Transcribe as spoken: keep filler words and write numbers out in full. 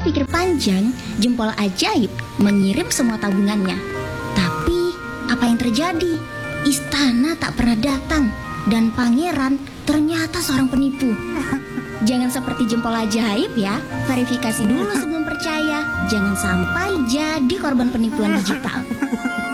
Tanpa pikir panjang, jempol ajaib mengirim semua tabungannya. Tapi apa yang terjadi? Istana tak pernah datang dan pangeran ternyata seorang penipu. Jangan seperti jempol ajaib ya. Verifikasi dulu sebelum percaya. Jangan sampai jadi korban penipuan digital.